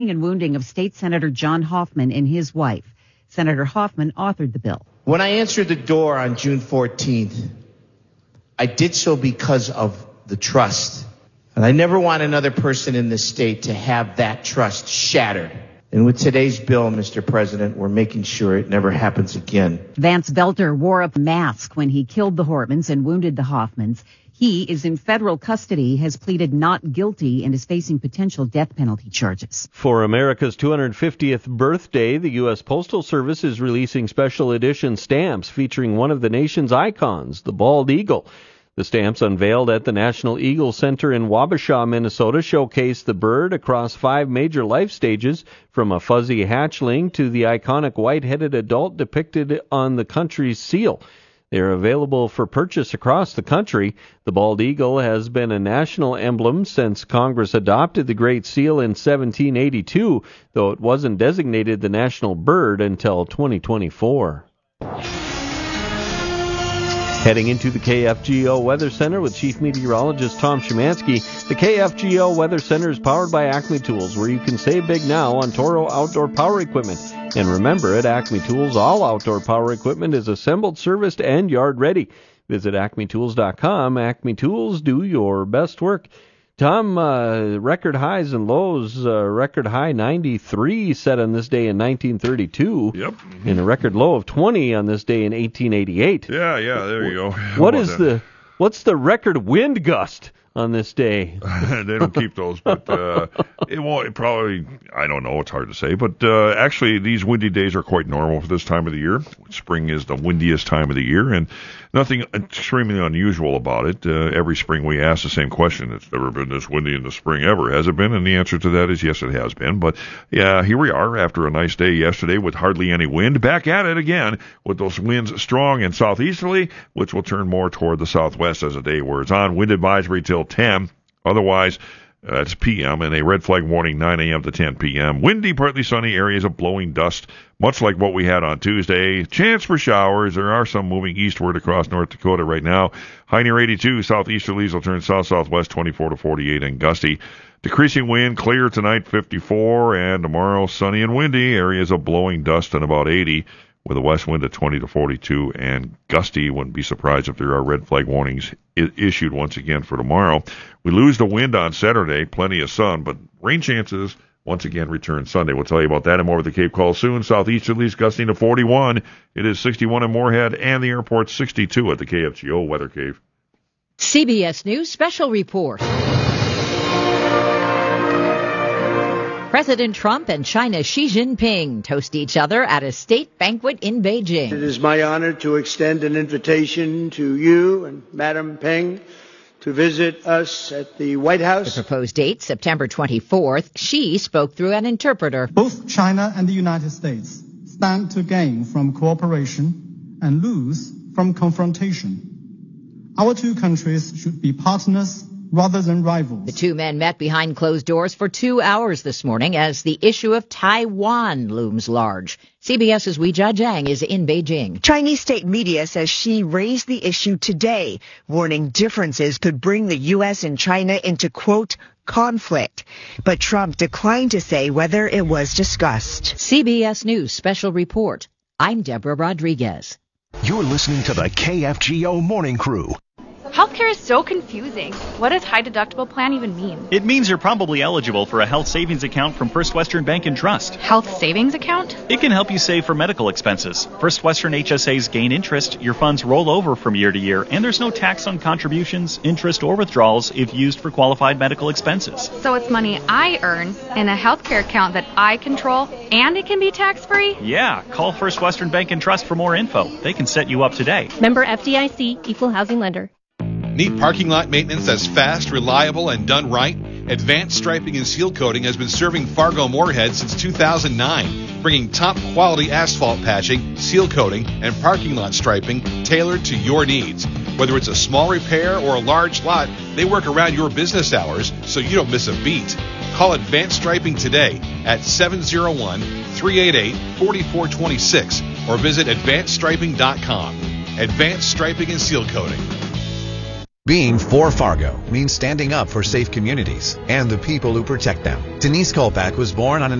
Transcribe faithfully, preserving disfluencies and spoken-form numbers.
and wounding of State Senator John Hoffman and his wife. Senator Hoffman authored the bill. When I answered the door on June fourteenth, I did so because of the trust. And I never want another person in this state to have that trust shattered. And with today's bill, Mister President, we're making sure it never happens again. Vance Belter wore a mask when he killed the Hortmans and wounded the Hoffmans. He is in federal custody, has pleaded not guilty, and is facing potential death penalty charges. For America's two hundred fiftieth birthday, the U S Postal Service is releasing special edition stamps featuring one of the nation's icons, the bald eagle. The stamps unveiled at the National Eagle Center in Wabasha, Minnesota, showcase the bird across five major life stages, from a fuzzy hatchling to the iconic white-headed adult depicted on the country's seal. They are available for purchase across the country. The bald eagle has been a national emblem since Congress adopted the Great Seal in seventeen eighty-two, though it wasn't designated the national bird until twenty twenty-four. Heading into the K F G O Weather Center with Chief Meteorologist Tom Szymanski. The K F G O Weather Center is powered by Acme Tools, where you can save big now on Toro outdoor power equipment. And remember, at Acme Tools, all outdoor power equipment is assembled, serviced, and yard ready. Visit acme tools dot com. Acme Tools, do your best work. Tom, uh, record highs and lows, uh, record high ninety-three set on this day in nineteen thirty-two. Yep. And a record low of twenty on this day in eighteen eighty-eight. Yeah, yeah, there you go. What is that? the, what's the record wind gust on this day? They don't keep those, but uh, it won't. It probably, I don't know. It's hard to say, but uh, actually, these windy days are quite normal for this time of the year. Spring is the windiest time of the year, and nothing extremely unusual about it. Uh, every spring we ask the same question. It's never been this windy in the spring ever, has it been? And the answer to that is yes, it has been. But yeah, here we are after a nice day yesterday with hardly any wind. Back at it again with those winds strong and southeasterly, which will turn more toward the southwest as the day wears on. Wind advisory till ten. Otherwise, uh, it's P M and a red flag warning nine a.m. to ten p.m. Windy, partly sunny areas of blowing dust, much like what we had on Tuesday. Chance for showers. There are some moving eastward across North Dakota right now. High near eighty-two. Southeasterlies will turn south-southwest twenty-four to forty-eight and gusty. Decreasing wind, clear tonight fifty-four, and tomorrow sunny and windy. Areas of blowing dust and about eighty, with a west wind at twenty to forty-two and gusty. Wouldn't be surprised if there are red flag warnings I- issued once again for tomorrow. We lose the wind on Saturday, plenty of sun, but rain chances once again return Sunday. We'll tell you about that and more with the Cape Call soon. Southeasterlies gusting to forty-one. It is sixty-one in Moorhead and the airport, sixty-two at the K F G O Weather Cave. C B S News Special Report. President Trump and China's Xi Jinping toast each other at a state banquet in Beijing. It is my honor to extend an invitation to you and Madam Peng to visit us at the White House. The proposed date, September twenty-fourth, Xi spoke through an interpreter. Both China and the United States stand to gain from cooperation and lose from confrontation. Our two countries should be partners rather than rivals. The two men met behind closed doors for two hours this morning as the issue of Taiwan looms large. CBS's Weijia Jiang is in Beijing. Chinese state media says Xi raised the issue today, warning differences could bring the U S and China into, quote, conflict. But Trump declined to say whether it was discussed. C B S News Special Report. I'm Deborah Rodriguez. You're listening to the K F G O Morning Crew. Healthcare is so confusing. What does high deductible plan even mean? It means you're probably eligible for a health savings account from First Western Bank and Trust. Health savings account? It can help you save for medical expenses. First Western H S As gain interest, your funds roll over from year to year, and there's no tax on contributions, interest, or withdrawals if used for qualified medical expenses. So it's money I earn in a healthcare account that I control, and it can be tax-free? Yeah, call First Western Bank and Trust for more info. They can set you up today. Member F D I C, Equal Housing Lender. Need parking lot maintenance that's fast, reliable, and done right? Advanced Striping and Seal Coating has been serving Fargo-Moorhead since two thousand nine, bringing top-quality asphalt patching, seal coating, and parking lot striping tailored to your needs. Whether it's a small repair or a large lot, they work around your business hours so you don't miss a beat. Call Advanced Striping today at seven oh one, three eight eight, four four two six or visit advanced striping dot com. Advanced Striping and Seal Coating. Being for Fargo means standing up for safe communities and the people who protect them. Denise Kolpak was born on an